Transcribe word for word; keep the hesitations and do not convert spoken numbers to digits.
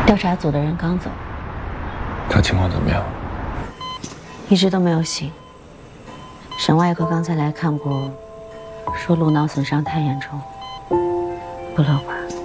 调查组的人刚走， 他情况怎么样？ 一直都没有醒。沈外科刚才来看过，说颅脑损伤太严重，不乐观。